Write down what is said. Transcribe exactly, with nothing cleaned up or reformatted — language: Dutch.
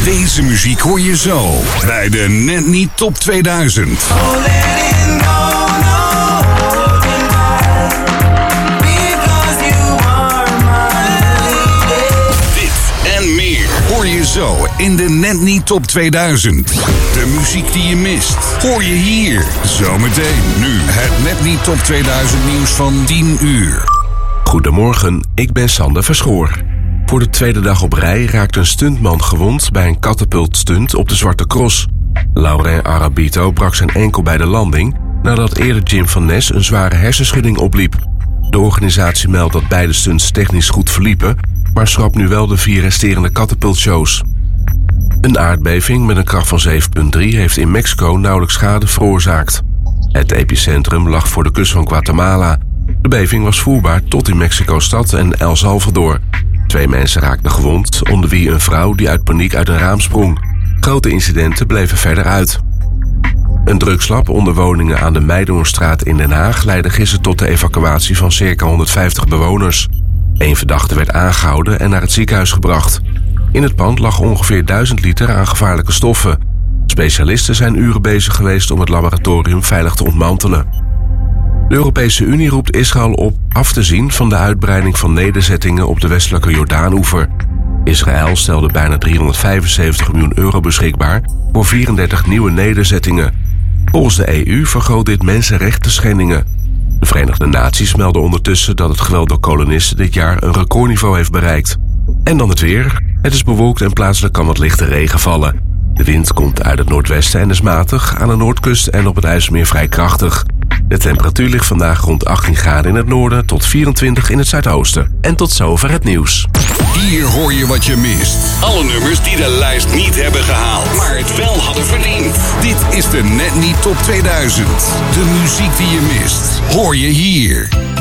Deze muziek hoor je zo bij de Net Niet Top tweeduizend. Hoor je zo in de Net Niet Top tweeduizend. De muziek die je mist, hoor je hier. Zometeen nu het Net Niet Top tweeduizend nieuws van tien uur. Goedemorgen, ik ben Sander Verschoor. Voor de tweede dag op rij raakt een stuntman gewond bij een katapultstunt op de Zwarte Cross. Laurent Arabito brak zijn enkel bij de landing nadat eerder Jim van Nes een zware hersenschudding opliep. De organisatie meldt dat beide stunts technisch goed verliepen, maar schrapt nu wel de vier resterende katapultshows. Een aardbeving met een kracht van zeven komma drie heeft in Mexico nauwelijks schade veroorzaakt. Het epicentrum lag voor de kust van Guatemala. De beving was voelbaar tot in Mexico-stad en El Salvador. Twee mensen raakten gewond, onder wie een vrouw die uit paniek uit een raam sprong. Grote incidenten bleven verder uit. Een drugslab onder woningen aan de Meidoornstraat in Den Haag leidde gisteren tot de evacuatie van circa honderdvijftig bewoners. Eén verdachte werd aangehouden en naar het ziekenhuis gebracht. In het pand lag ongeveer duizend liter aan gevaarlijke stoffen. Specialisten zijn uren bezig geweest om het laboratorium veilig te ontmantelen. De Europese Unie roept Israël op af te zien van de uitbreiding van nederzettingen op de westelijke Jordaanoever. Israël stelde bijna driehonderdvijfenzeventig miljoen euro beschikbaar voor vierendertig nieuwe nederzettingen. Volgens de E U vergroot dit mensenrechtenschendingen. De Verenigde Naties melden ondertussen dat het geweld door kolonisten dit jaar een recordniveau heeft bereikt. En dan het weer. Het is bewolkt en plaatselijk kan wat lichte regen vallen. De wind komt uit het noordwesten en is matig, aan de noordkust en op het IJsselmeer vrij krachtig. De temperatuur ligt vandaag rond achttien graden in het noorden tot vierentwintig in het zuidoosten. En tot zover het nieuws. Hier hoor je wat je mist. Alle nummers die de lijst niet hebben gehaald, maar het wel hadden verdiend. Dit is de Net Niet Top tweeduizend. De muziek die je mist, hoor je hier.